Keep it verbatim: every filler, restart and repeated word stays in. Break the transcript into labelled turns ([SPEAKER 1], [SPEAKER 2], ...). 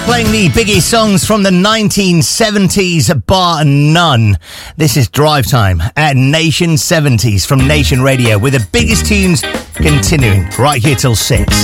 [SPEAKER 1] playing the biggest songs from the nineteen seventies, bar none. This is Drive Time at Nation seventies from Nation Radio, with the biggest tunes continuing right here till six.